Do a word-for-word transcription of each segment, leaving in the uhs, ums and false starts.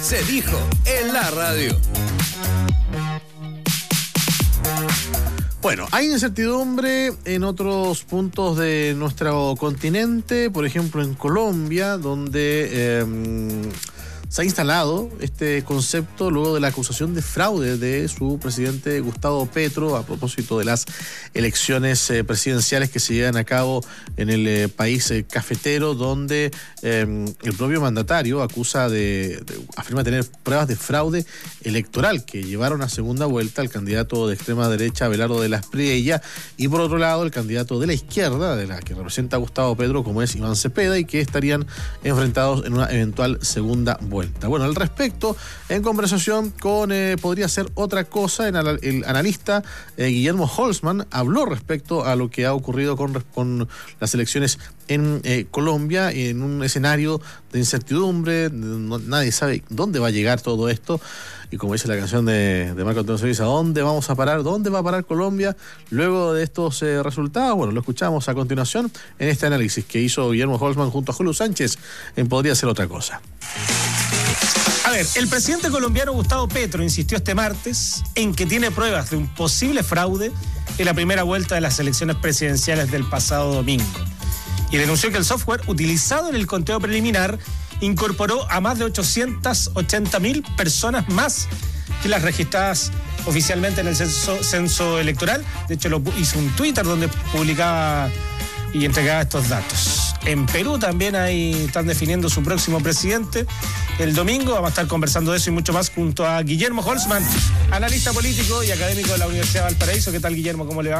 se dijo en la radio. Bueno, hay incertidumbre en otros puntos de nuestro continente, por ejemplo en Colombia, donde eh, se ha instalado este concepto luego de la acusación de fraude de su presidente Gustavo Petro a propósito de las elecciones eh, presidenciales que se llevan a cabo en el eh, país eh, cafetero, donde eh, el propio mandatario acusa de, de, afirma tener pruebas de fraude electoral que llevaron a segunda vuelta al candidato de extrema derecha Abelardo de las Priella, y por otro lado el candidato de la izquierda, de la que representa a Gustavo Petro, como es Iván Cepeda, y que estarían enfrentados en una eventual segunda vuelta. Bueno, al respecto, en conversación con eh, Podría Ser Otra Cosa, en el, el analista eh, Guillermo Holzman habló respecto a lo que ha ocurrido con, con las elecciones en eh, Colombia, en un escenario de incertidumbre. No, nadie sabe dónde va a llegar todo esto, y como dice la canción de, de Marco Antonio Solís, ¿a dónde vamos a parar? ¿Dónde va a parar Colombia luego de estos eh, resultados? Bueno, lo escuchamos a continuación en este análisis que hizo Guillermo Holzman junto a Julio Sánchez en Podría Ser Otra Cosa. A ver, el presidente colombiano Gustavo Petro insistió este martes en que tiene pruebas de un posible fraude en la primera vuelta de las elecciones presidenciales del pasado domingo, y denunció que el software utilizado en el conteo preliminar incorporó a más de ochocientas ochenta mil personas más que las registradas oficialmente en el censo, censo electoral. De hecho, lo hizo un Twitter donde publicaba y entregaba estos datos. En Perú también ahí están definiendo su próximo presidente. El domingo vamos a estar conversando de eso y mucho más junto a Guillermo Holzman, analista político y académico de la Universidad de Valparaíso. ¿Qué tal, Guillermo? ¿Cómo le va?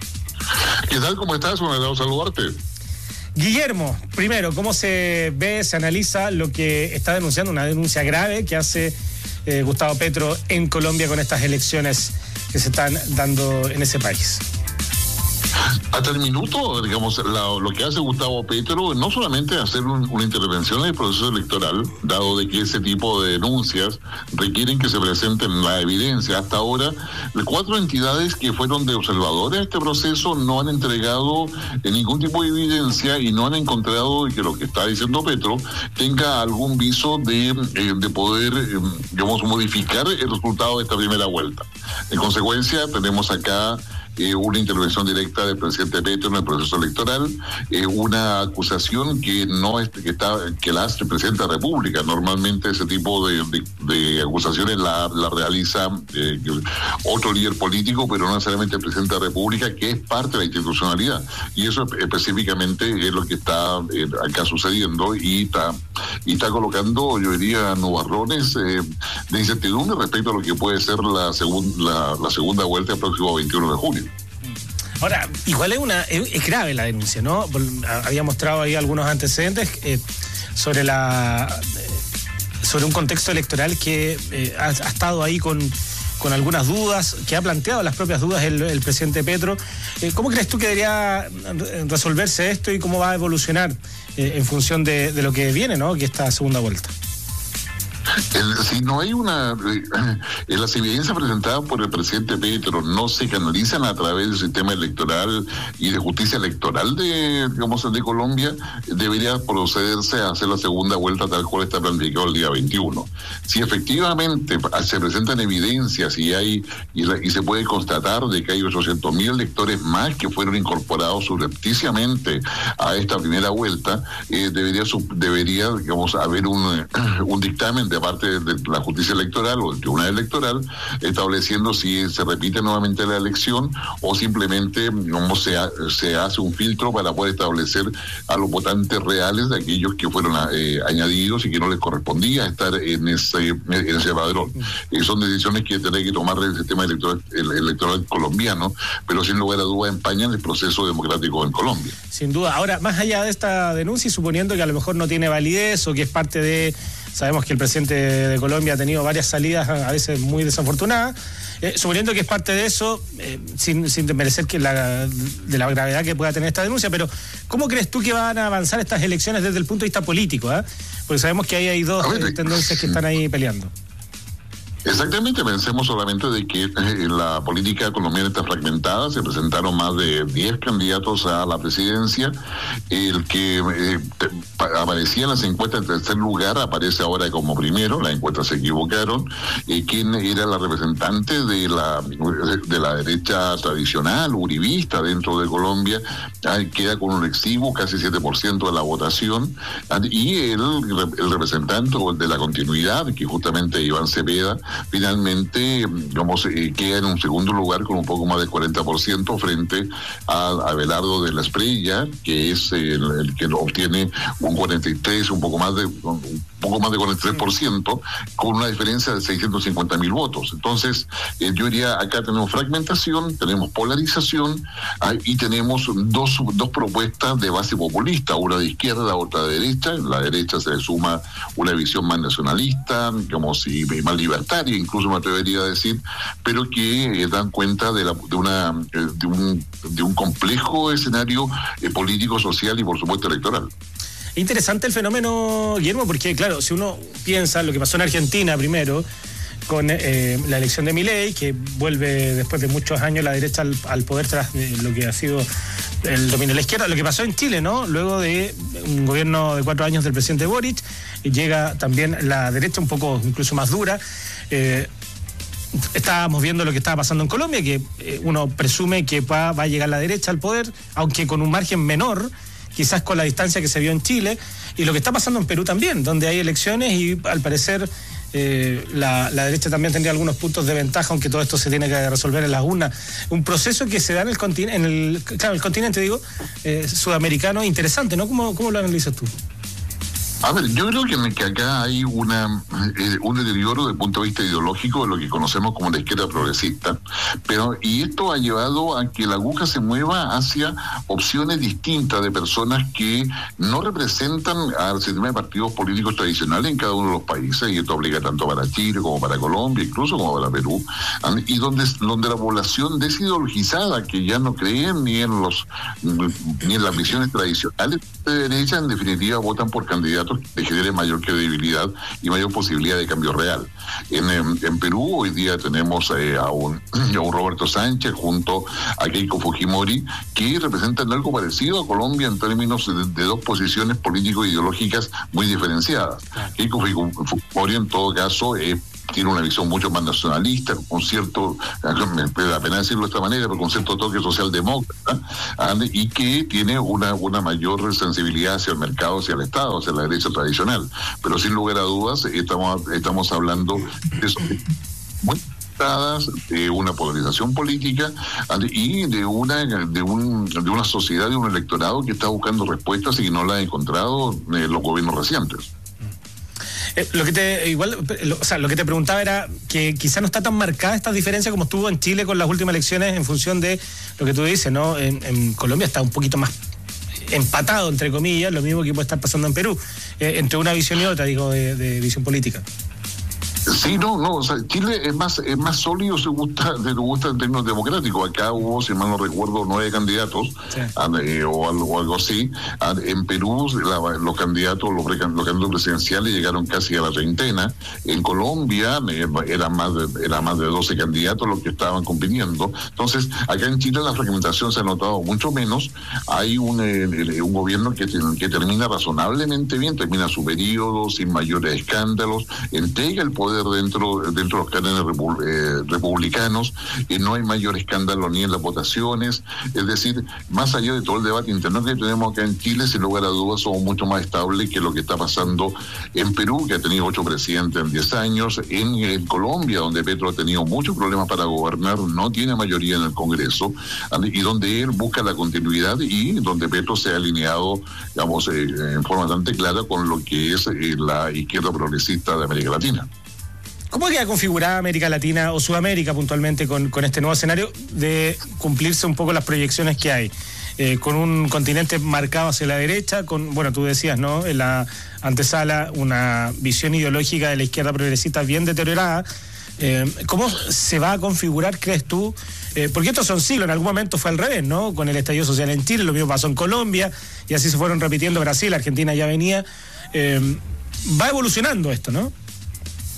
¿Qué tal? ¿Cómo estás? Un agrado saludarte. Guillermo, primero, ¿cómo se ve, se analiza lo que está denunciando, una denuncia grave que hace eh, Gustavo Petro en Colombia con estas elecciones que se están dando en ese país? Hasta el minuto, digamos, la, lo que hace Gustavo Petro no solamente hacer un, una intervención en el proceso electoral, dado de que ese tipo de denuncias requieren que se presenten la evidencia. Hasta ahora, cuatro entidades que fueron de observadores de este proceso no han entregado ningún tipo de evidencia y no han encontrado que lo que está diciendo Petro tenga algún viso de, eh, de poder, eh, digamos, modificar el resultado de esta primera vuelta. En consecuencia, tenemos acá Eh, una intervención directa del presidente Petro en el proceso electoral, eh, una acusación que no es, que está que la hace el presidente de la República. Normalmente ese tipo de, de, de acusaciones la, la realiza eh, otro líder político, pero no necesariamente el presidente de la República, que es parte de la institucionalidad. Y eso específicamente es lo que está eh, acá sucediendo, y está y está colocando, yo diría, nubarrones eh, de incertidumbre respecto a lo que puede ser la, segun, la, la segunda vuelta el próximo veintiuno de junio. Ahora, igual es una es, es grave la denuncia, ¿no? Había mostrado ahí algunos antecedentes eh, sobre la eh, sobre un contexto electoral que eh, ha, ha estado ahí con, con algunas dudas, que ha planteado las propias dudas el, el presidente Petro. Eh, ¿Cómo crees tú que debería resolverse esto y cómo va a evolucionar eh, en función de, de lo que viene, ¿no? Que esta segunda vuelta? El, si no hay una... Eh, las evidencias presentadas por el presidente Petro no se canalizan a través del sistema electoral y de justicia electoral de, digamos, de Colombia, debería procederse a hacer la segunda vuelta tal cual está planificado el día veintiuno. Si efectivamente se presentan evidencias y hay y, la, y se puede constatar de que hay ochocientos mil electores más que fueron incorporados subrepticiamente a esta primera vuelta, eh, debería, debería digamos, haber un, un dictamen de parte de la justicia electoral o del tribunal electoral estableciendo si se repite nuevamente la elección o simplemente como se, ha, se hace un filtro para poder establecer a los votantes reales de aquellos que fueron eh, añadidos y que no les correspondía estar en ese, en ese padrón. Eh, son decisiones que tendrá que tomar el sistema electoral, el electoral colombiano, pero sin lugar a dudas empañan el proceso democrático en Colombia. Sin duda. Ahora, más allá de esta denuncia y suponiendo que a lo mejor no tiene validez o que es parte de... Sabemos que el presidente de Colombia ha tenido varias salidas a veces muy desafortunadas. Eh, suponiendo que es parte de eso, eh, sin, sin desmerecer que la, de la gravedad que pueda tener esta denuncia, pero ¿cómo crees tú que van a avanzar estas elecciones desde el punto de vista político? ¿eh? Porque sabemos que ahí hay dos ver, eh, tendencias que están ahí peleando. Exactamente, pensemos solamente de que eh, la política colombiana está fragmentada, se presentaron más de diez candidatos a la presidencia, el que eh, te, pa, aparecía en las encuestas en tercer lugar aparece ahora como primero, las encuestas se equivocaron, eh, quien era la representante de la de la derecha tradicional, uribista dentro de Colombia, eh, queda con un exiguo, casi siete por ciento de la votación, y el, el representante de la continuidad, que justamente Iván Cepeda, finalmente, digamos, eh, queda en un segundo lugar con un poco más del cuarenta por ciento frente a Abelardo de la Espriella, que es el, el que obtiene un cuarenta y tres, un poco más de un poco más de cuarenta y tres por ciento, con una diferencia de seiscientos cincuenta mil votos. Entonces, eh, yo diría, acá tenemos fragmentación, tenemos polarización, ah, y tenemos dos, dos propuestas de base populista, una de izquierda, otra de derecha. En la derecha se le suma una visión más nacionalista, como si más libertaria, incluso me atrevería a decir, pero que eh, dan cuenta de, la, de, una, eh, de, un, de un complejo escenario eh, político, social y por supuesto electoral. Es interesante el fenómeno, Guillermo, porque claro, si uno piensa lo que pasó en Argentina primero, con eh, la elección de Milei, que vuelve después de muchos años la derecha al, al poder tras eh, lo que ha sido el dominio de la izquierda, lo que pasó en Chile, ¿no? Luego de un gobierno de cuatro años del presidente Boric, llega también la derecha un poco incluso más dura. Eh, estábamos viendo lo que estaba pasando en Colombia, que eh, uno presume que va, va a llegar la derecha al poder, aunque con un margen menor, quizás con la distancia que se vio en Chile, y lo que está pasando en Perú también, donde hay elecciones y al parecer eh, la, la derecha también tendría algunos puntos de ventaja, aunque todo esto se tiene que resolver en las urnas. Un proceso que se da en el continente, en el, claro, el continente, digo, eh, sudamericano, interesante, ¿no? ¿Cómo, cómo lo analizas tú? A ver, yo creo que, que acá hay una eh, un deterioro desde el punto de vista ideológico de lo que conocemos como la izquierda progresista, pero y esto ha llevado a que la aguja se mueva hacia opciones distintas de personas que no representan al sistema de partidos políticos tradicionales en cada uno de los países, y esto aplica tanto para Chile como para Colombia, incluso como para Perú, y donde, donde la población desideologizada, que ya no creen ni en los ni en las visiones tradicionales de derecha, en definitiva votan por candidatos que generen mayor credibilidad y mayor posibilidad de cambio real. En, en, en Perú hoy día tenemos eh, a, un, a un Roberto Sánchez junto a Keiko Fujimori, que representan algo parecido a Colombia en términos de, de dos posiciones político-ideológicas muy diferenciadas. Keiko Fujimori en todo caso es eh, tiene una visión mucho más nacionalista, con cierto, me da pena decirlo de esta manera, pero con cierto toque socialdemócrata, y que tiene una, una mayor sensibilidad hacia el mercado, hacia el Estado, hacia la derecha tradicional. Pero sin lugar a dudas, estamos, estamos hablando de eso, muy de una polarización política y de una de un de una sociedad, de un electorado que está buscando respuestas y que no las ha encontrado en los gobiernos recientes. Eh, lo que te igual, lo, o sea, lo que te preguntaba era que quizá no está tan marcada esta diferencia como estuvo en Chile con las últimas elecciones, en función de lo que tú dices, ¿no? En, en Colombia está un poquito más empatado, entre comillas, lo mismo que puede estar pasando en Perú, eh, entre una visión y otra, digo, de, de visión política. Sí, no, no, o sea, Chile es más es más sólido, se gusta, se gusta en términos democráticos. Acá hubo, si mal no recuerdo, nueve candidatos, sí. eh, o, algo, o algo así. En Perú la, los candidatos, los, los candidatos presidenciales llegaron casi a la treintena. En Colombia eh, eran más de, eran más de doce candidatos los que estaban compitiendo. Entonces, acá en Chile la fragmentación se ha notado mucho menos. Hay un, eh, un gobierno que, que termina razonablemente bien, termina su periodo sin mayores escándalos, entrega el poder dentro dentro de los cánones repu, eh, republicanos, y no hay mayor escándalo ni en las votaciones. Es decir, más allá de todo el debate interno que tenemos acá en Chile, sin lugar a dudas somos mucho más estables que lo que está pasando en Perú, que ha tenido ocho presidentes en diez años, en, en Colombia, donde Petro ha tenido muchos problemas para gobernar, no tiene mayoría en el Congreso, y donde él busca la continuidad y donde Petro se ha alineado, digamos, eh, en forma bastante clara con lo que es eh, la izquierda progresista de América Latina. ¿Cómo queda configurada América Latina o Sudamérica puntualmente con, con este nuevo escenario de cumplirse un poco las proyecciones que hay? Eh, con un continente marcado hacia la derecha, con, bueno, tú decías, ¿no? En la antesala, una visión ideológica de la izquierda progresista bien deteriorada. Eh, ¿Cómo se va a configurar, crees tú? Eh, porque estos son siglos, en algún momento fue al revés, ¿no? Con el estallido social en Chile, lo mismo pasó en Colombia, y así se fueron repitiendo Brasil, Argentina ya venía. Eh, va evolucionando esto, ¿no?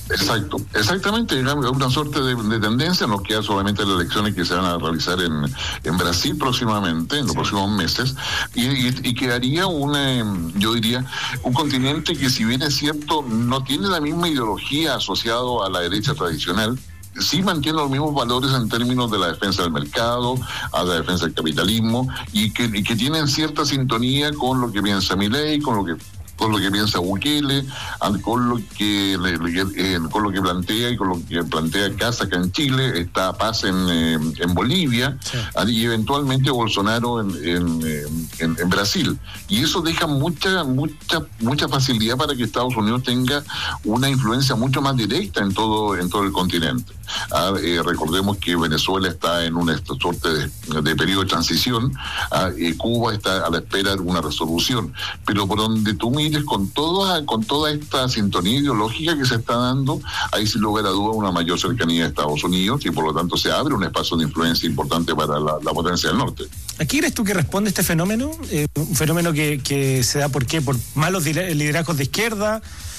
Exacto, exactamente, una suerte de, de tendencia. Nos quedan solamente las elecciones que se van a realizar en, en Brasil próximamente, en los sí. próximos meses, y, y, y quedaría una, yo diría, un continente que, si bien es cierto, no tiene la misma ideología asociado a la derecha tradicional, sí mantiene los mismos valores en términos de la defensa del mercado, a la defensa del capitalismo, y que, y que tienen cierta sintonía con lo que piensa Milei, con lo que con lo que piensa Bukele, con lo que eh, con lo que plantea y con lo que plantea Casa acá en Chile, está Paz en, eh, en Bolivia, sí. y eventualmente Bolsonaro en, en, en, en Brasil. Y eso deja mucha, mucha, mucha facilidad para que Estados Unidos tenga una influencia mucho más directa en todo, en todo el continente. Ah, eh, recordemos que Venezuela está en una suerte de, de periodo de transición, ah, eh, Cuba está a la espera de una resolución, pero por donde tú mires, con toda, con toda esta sintonía ideológica que se está dando, hay sin lugar a duda una mayor cercanía a Estados Unidos, y por lo tanto se abre un espacio de influencia importante para la, la potencia del norte. ¿A qué crees tú que responde este fenómeno? Eh, un fenómeno que, que se da ¿por qué? Por malos liderazgos de izquierda,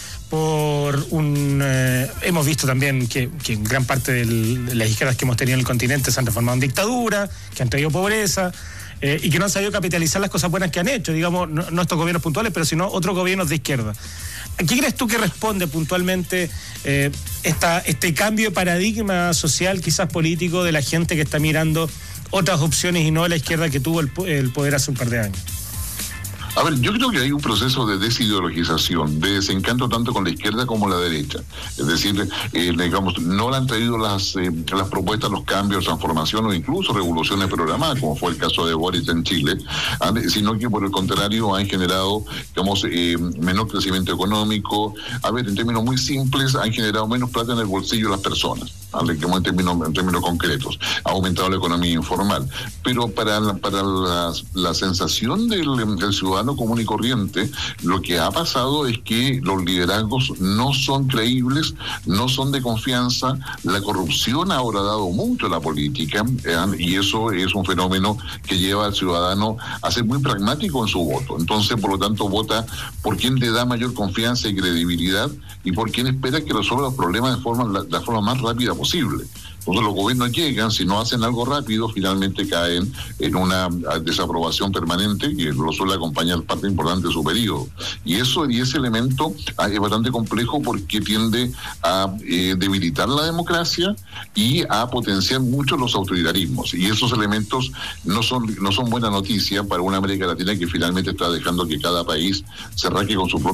por un... Eh, hemos visto también que, que gran parte del, de las izquierdas que hemos tenido en el continente se han transformado en dictadura, que han traído pobreza, eh, y que no han sabido capitalizar las cosas buenas que han hecho, digamos, no, no estos gobiernos puntuales, pero sino otros gobiernos de izquierda. ¿A qué crees tú que responde puntualmente eh, esta, este cambio de paradigma social, quizás político, de la gente que está mirando otras opciones y no la izquierda que tuvo el, el poder hace un par de años? A ver, yo creo que hay un proceso de desideologización, de desencanto tanto con la izquierda como la derecha. Es decir, eh, digamos, no le han traído las eh, las propuestas, los cambios, transformaciones o incluso revoluciones programadas, como fue el caso de Boric en Chile, sino que por el contrario han generado, digamos, eh, menor crecimiento económico. A ver, en términos muy simples, han generado menos plata en el bolsillo de las personas, ¿vale? Como en términos, en términos concretos. Ha aumentado la economía informal. Pero para la, para la, la sensación del, del ciudadano común y corriente, lo que ha pasado es que los liderazgos no son creíbles, no son de confianza. La corrupción ahora ha dado mucho a la política, eh, y eso es un fenómeno que lleva al ciudadano a ser muy pragmático en su voto. Entonces, por lo tanto, vota por quien le da mayor confianza y credibilidad, y por quien espera que resuelva los problemas de forma, la, la forma más rápida posible. Entonces los gobiernos llegan, si no hacen algo rápido, finalmente caen en una desaprobación permanente que lo suele acompañar parte importante de su periodo. Y eso y ese elemento es bastante complejo porque tiende a eh, debilitar la democracia y a potenciar mucho los autoritarismos. Y esos elementos no son, no son buena noticia para una América Latina que finalmente está dejando que cada país se raque con su propio